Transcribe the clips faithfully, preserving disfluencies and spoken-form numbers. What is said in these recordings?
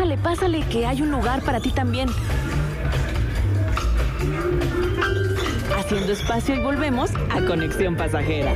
Pásale, pásale, que hay un lugar para ti también. Haciendo espacio y volvemos a Conexión Pasajera.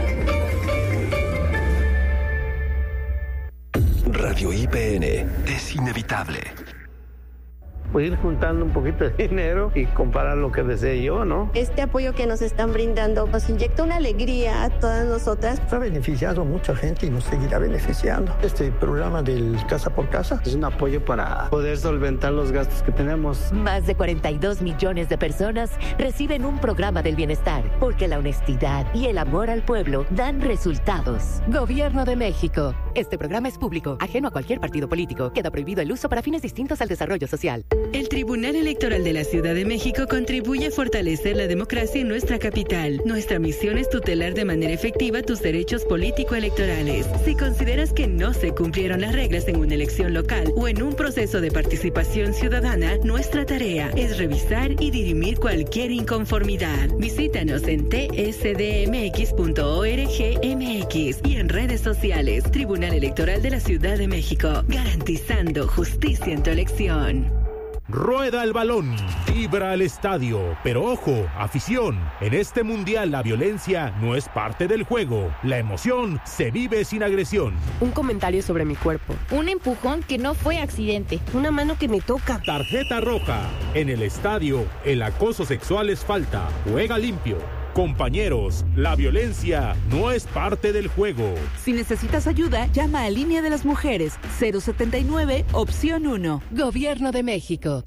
Radio I P N es inevitable. Pues ir juntando un poquito de dinero y comprar lo que desee yo, ¿no? Este apoyo que nos están brindando nos inyecta una alegría a todas nosotras. Ha beneficiado a mucha gente y nos seguirá beneficiando. Este programa del Casa por Casa es un apoyo para poder solventar los gastos que tenemos. Más de cuarenta y dos millones de personas reciben un programa del bienestar, porque la honestidad y el amor al pueblo dan resultados. Gobierno de México. Este programa es público, ajeno a cualquier partido político. Queda prohibido el uso para fines distintos al desarrollo social. El Tribunal Electoral de la Ciudad de México contribuye a fortalecer la democracia en nuestra capital. Nuestra misión es tutelar de manera efectiva tus derechos político-electorales. Si consideras que no se cumplieron las reglas en una elección local o en un proceso de participación ciudadana, nuestra tarea es revisar y dirimir cualquier inconformidad. Visítanos en t s d m x punto org m x y en redes sociales. Tribunal Electoral de la Ciudad de México, garantizando justicia en tu elección. Rueda el balón, vibra al estadio, pero ojo, afición, en este mundial la violencia no es parte del juego, la emoción se vive sin agresión. Un comentario sobre mi cuerpo. Un empujón que no fue accidente. Una mano que me toca. Tarjeta roja, en el estadio el acoso sexual es falta, juega limpio. Compañeros, la violencia no es parte del juego. Si necesitas ayuda, llama a Línea de las Mujeres cero setenta y nueve, opción uno. Gobierno de México.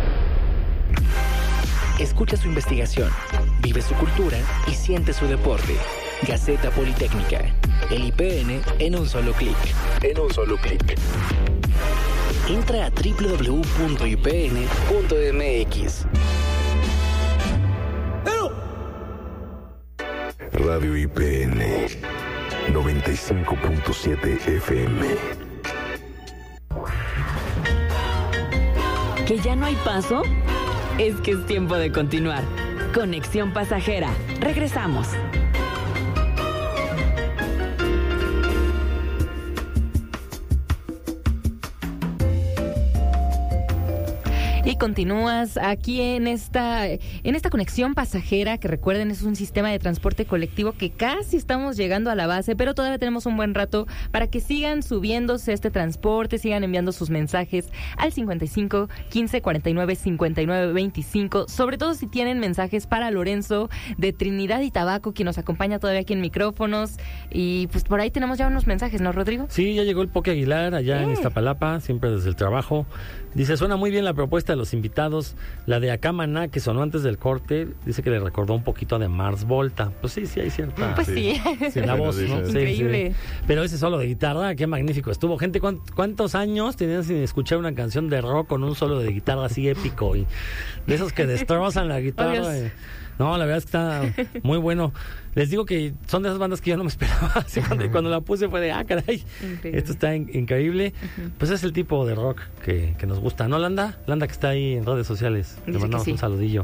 Escucha su investigación, vive su cultura y siente su deporte. Gaceta Politécnica. El I P N en un solo clic. En un solo clic. Entra a doble u doble u doble u punto i p n punto m x. Radio I P N noventa y cinco punto siete F M. ¿Que ya no hay paso? Es que es tiempo de continuar. Conexión Pasajera. Regresamos. Y continúas aquí en esta en esta conexión pasajera, que recuerden es un sistema de transporte colectivo que casi estamos llegando a la base, pero todavía tenemos un buen rato para que sigan subiéndose este transporte, sigan enviando sus mensajes al cincuenta y cinco, quince, cuarenta y nueve, cincuenta y nueve, veinticinco, sobre todo si tienen mensajes para Lorenzo de Trinidad y Tabaco, quien nos acompaña todavía aquí en micrófonos, y pues por ahí tenemos ya unos mensajes, ¿no, Rodrigo? Sí, ya llegó el Poke Aguilar allá eh. en Iztapalapa, siempre desde el trabajo. Dice, suena muy bien la propuesta de los invitados, la de Acamaná, que sonó antes del corte, dice que le recordó un poquito de Mars Volta. Pues sí, sí hay cierta... Pues sí. Sí, la voz, ¿no? Increíble. Sí, sí. Pero ese solo de guitarra, qué magnífico estuvo. Gente, ¿cuántos años tenían sin escuchar una canción de rock con un solo de guitarra así épico? Y de esos que destrozan la guitarra. Oh, no, la verdad es que está muy bueno. Les digo que son de esas bandas que yo no me esperaba. Así cuando, cuando la puse fue de, ah, caray, increíble. Esto está in- increíble. Uh-huh. Pues es el tipo de rock que, que nos gusta, ¿no, Landa? Landa, que está ahí en redes sociales. Le mandamos sí. un saludillo.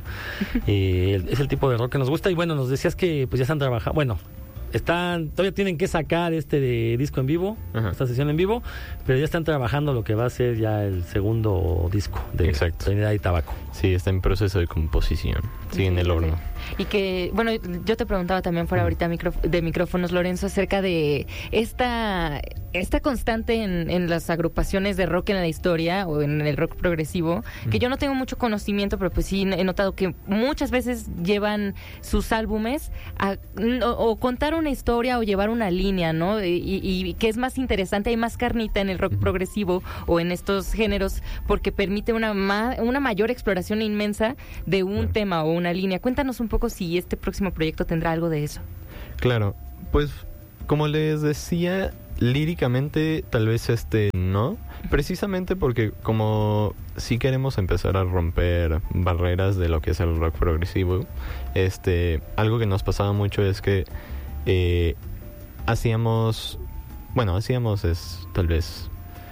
eh, es el tipo de rock que nos gusta. Y bueno, nos decías que pues ya están trabajando. Bueno, están todavía tienen que sacar este de disco en vivo, uh-huh. esta sesión en vivo, pero ya están trabajando lo que va a ser ya el segundo disco de Exacto. Trinidad y Tabaco. Sí, está en proceso de composición, sí, en el horno. Y que, bueno, yo te preguntaba también fuera ahorita de micrófonos, Lorenzo, acerca de esta esta constante en, en las agrupaciones de rock en la historia o en el rock progresivo, que yo no tengo mucho conocimiento, pero pues sí he notado que muchas veces llevan sus álbumes a o, o contar una historia o llevar una línea, ¿no? Y, y, y que es más interesante, hay más carnita en el rock progresivo o en estos géneros porque permite una, ma, una mayor exploración inmensa de un claro. tema o una línea. Cuéntanos un poco si este próximo proyecto tendrá algo de eso. Claro, pues como les decía, líricamente tal vez este no, precisamente porque como sí queremos empezar a romper barreras de lo que es el rock progresivo, este algo que nos pasaba mucho es que eh, hacíamos, bueno, hacíamos es tal vez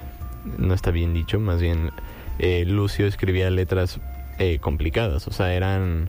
no está bien dicho, más bien eh, Lucio escribía letras eh, complicadas, o sea, eran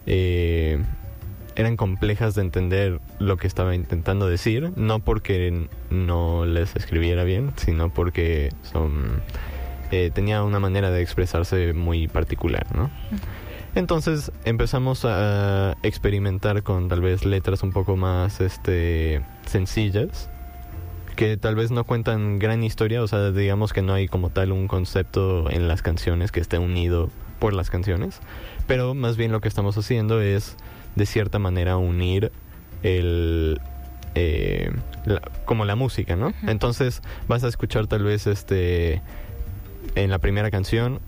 eh, eran complejas de entender lo que estaba intentando decir, no porque no les escribiera bien, sino porque son eh, tenía una manera de expresarse muy particular, ¿no? Entonces empezamos a experimentar con tal vez letras un poco más este sencillas, que tal vez no cuentan gran historia, o sea, digamos que no hay como tal un concepto en las canciones que esté unido por las canciones, pero más bien lo que estamos haciendo es de cierta manera unir el eh, la, como la música, ¿no? Uh-huh. Entonces vas a escuchar tal vez este en la primera canción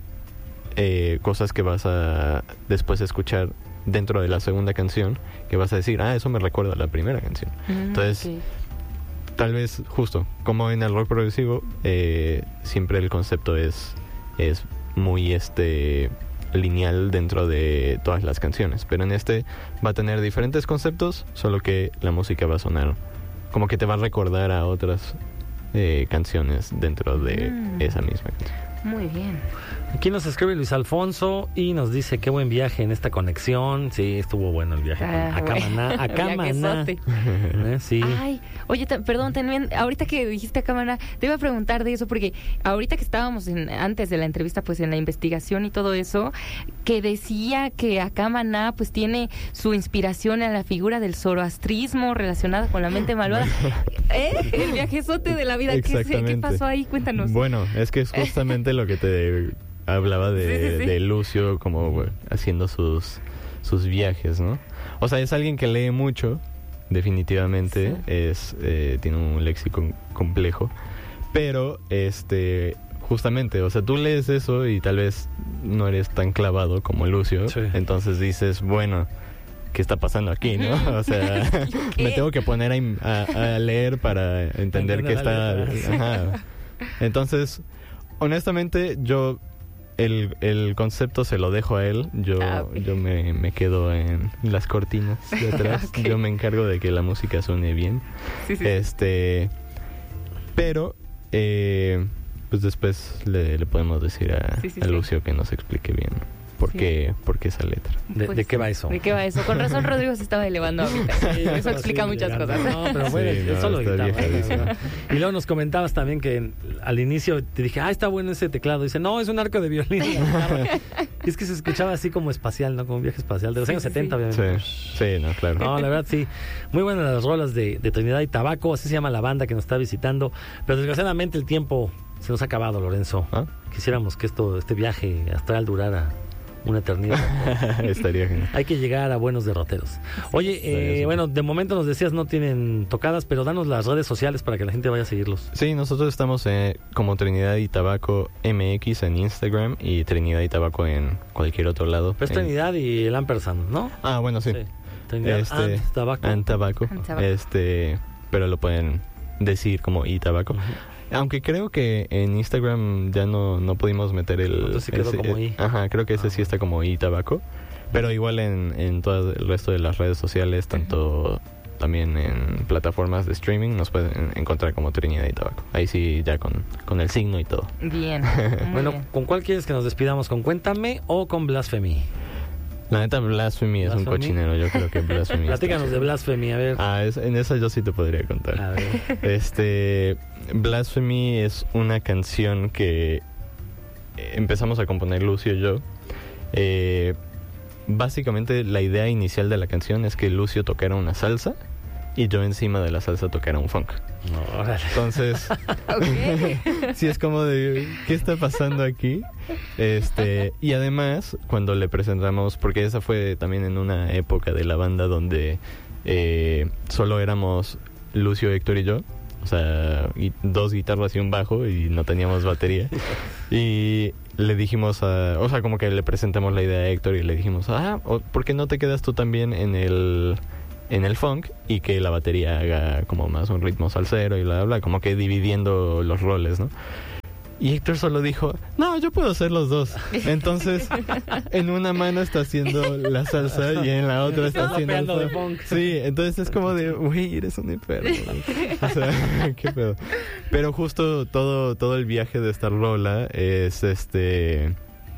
eh, cosas que vas a después escuchar dentro de la segunda canción, que vas a decir, ah, eso me recuerda a la primera canción. Uh-huh. Entonces okay. Tal vez justo como en el rock progresivo eh, siempre el concepto es es muy este lineal dentro de todas las canciones, pero en este va a tener diferentes conceptos, solo que la música va a sonar como que te va a recordar a otras eh, canciones dentro de mm. esa misma canción. Muy bien. Aquí nos escribe Luis Alfonso y nos dice qué buen viaje en esta conexión. Sí, estuvo bueno el viaje ah, a Camaná. A Camaná. ¿Eh? Sí. Ay, oye, t- perdón, también, ahorita que dijiste a Camaná, te iba a preguntar de eso, porque ahorita que estábamos en, antes de la entrevista, pues en la investigación y todo eso, que decía que a Camaná pues tiene su inspiración en la figura del zoroastrismo relacionada con la mente malvada. ¿Eh? El viajezote de la vida. ¿Qué, ¿Qué pasó ahí? Cuéntanos. Bueno, es que es justamente lo que te hablaba de, sí, sí, sí. de Lucio como bueno, haciendo sus sus viajes, ¿no? O sea, es alguien que lee mucho, definitivamente, sí. es eh, tiene un léxico complejo, pero este justamente, o sea, tú lees eso y tal vez no eres tan clavado como Lucio, sí. entonces dices, bueno, ¿qué está pasando aquí, no? O sea, me tengo que poner a, a, a leer para entender qué está... Ajá. Entonces, honestamente, yo el, el concepto se lo dejo a él. Yo, ah, okay. yo me, me quedo en las cortinas de atrás. Okay. Yo me encargo de que la música suene bien. Sí, sí. Este, pero, eh, pues después le, le podemos decir a, sí, sí, a Lucio sí. que nos explique bien. ¿Por, sí. qué, ¿Por qué esa letra? ¿De, pues ¿De qué va eso? ¿De qué va eso? Con razón Rodrigo se estaba elevando ahorita. Sí, eso explica sí, muchas cosas. No, pero bueno, sí, no, solo guitarra. Y luego nos comentabas también que al inicio te dije, ah, está bueno ese teclado. Dice, no, es un arco de violín. Y es que se escuchaba así como espacial, ¿no? Como un viaje espacial. De los sí, años sí, setenta, sí. obviamente. Sí, sí, no, claro. No, la verdad, sí. Muy buenas las rolas de, de Trinidad y Tabaco. Así se llama la banda que nos está visitando. Pero desgraciadamente el tiempo se nos ha acabado, Lorenzo. ¿Ah? Quisiéramos que esto, este viaje astral durara una eternidad. Estaría genial. Hay que llegar a buenos derroteros. Oye, eh, bueno, de momento nos decías no tienen tocadas, pero danos las redes sociales para que la gente vaya a seguirlos. Sí, nosotros estamos eh, como Trinidad y Tabaco M X en Instagram y Trinidad y Tabaco en cualquier otro lado. Pero es en... Trinidad y el ampersand, ¿no? Ah, bueno, sí. sí. Trinidad este, and Tabaco. And Tabaco. And Tabaco. Este, pero lo pueden decir como y Tabaco. Uh-huh. Aunque creo que en Instagram ya no, no pudimos meter el... Entonces sí quedó ese, como I. Ajá, creo que ese ah, sí está como I Tabaco. Pero igual en, en todo el resto de las redes sociales, tanto uh-huh. también en plataformas de streaming, nos pueden encontrar como Trinidad y Tabaco. Ahí sí ya con, con el signo y todo. Bien. Bueno, bien. ¿con cuál quieres que nos despidamos? ¿Con Cuéntame o con Blasphemy? La neta, Blasphemy es un cochinero. Yo creo que Blasphemy. Platícanos de Blasphemy, a ver. Ah, es, en esa yo sí te podría contar. A ver. Este, Blasphemy es una canción que empezamos a componer Lucio y yo. Eh, básicamente la idea inicial de la canción es que Lucio tocara una salsa y yo encima de la salsa tocara un funk. No, entonces, okay. sí es como de ¿qué está pasando aquí? Este, y además cuando le presentamos, porque esa fue también en una época de la banda donde eh, solo éramos Lucio, Héctor y yo, o sea, y dos guitarras y un bajo y no teníamos batería. Y le dijimos a, o sea, como que le presentamos la idea a Héctor y le dijimos, ah, ¿por qué no te quedas tú también en el en el funk y que la batería haga como más un ritmo salsero y bla, bla, bla, como que dividiendo los roles, ¿no? Y Héctor solo dijo, no, yo puedo hacer los dos. Entonces, en una mano está haciendo la salsa y en la otra está haciendo el funk. funk. Sí, entonces es como de, güey, eres un enfermo. O sea, qué pedo. Pero justo todo, todo el viaje de esta rola es este...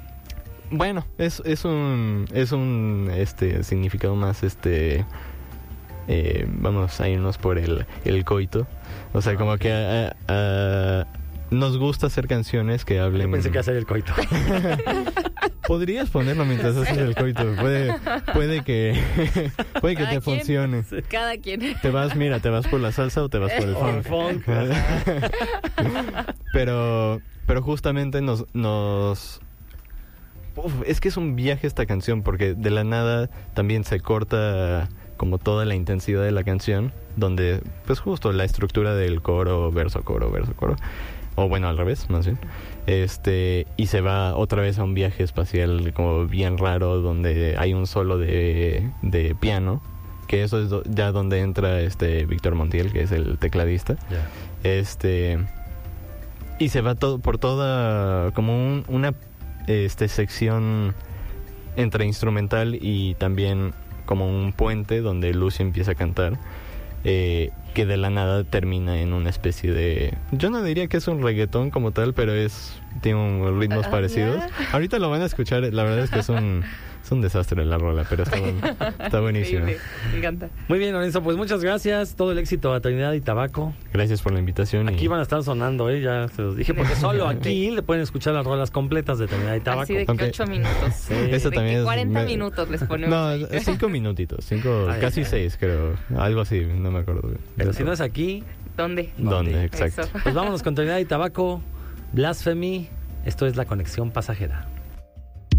Bueno, es, es un es un este significado más este... Eh, vamos a irnos por el, el coito. O sea, como que a, a, nos gusta hacer canciones que hablen... Yo pensé que hacer el coito. Podrías ponerlo mientras haces el coito. Puede, puede que, puede que te quien, funcione. Cada quien. Te vas, mira, te vas por la salsa o te vas por el funk. funk. pero, pero justamente nos, nos uf, es que es un viaje esta canción, porque de la nada también se corta como toda la intensidad de la canción, donde pues justo la estructura del coro, verso, coro, verso, coro, o bueno, al revés, más bien, este, y se va otra vez a un viaje espacial como bien raro, donde hay un solo de, de piano, que eso es do, ya donde entra este Víctor Montiel, que es el tecladista. Yeah. Este, y se va todo por toda como un, una este sección entre instrumental y también como un puente donde Lucy empieza a cantar, eh, que de la nada termina en una especie de... Yo no diría que es un reggaetón como tal, pero es tiene un, ritmos uh, parecidos. Yeah. Ahorita lo van a escuchar, la verdad es que es un... Es un desastre la rola, pero está, buen, está buenísimo. Me encanta. Muy bien, Lorenzo, pues muchas gracias. Todo el éxito a Trinidad y Tabaco. Gracias por la invitación. Aquí y... van a estar sonando, ¿eh? Ya se los dije, porque solo aquí le pueden escuchar las rolas completas de Trinidad y Tabaco. Así de que okay. ocho minutos. Sí. Eso de también que es, cuarenta me... minutos les ponemos. No, ahí. cinco minutitos. Cinco, Ay, casi seis, creo. Algo así, no me acuerdo. Pero, pero si no es aquí... ¿Dónde? ¿Dónde? Exacto. Pues vámonos con Trinidad y Tabaco. Blasphemy. Esto es La Conexión Pasajera.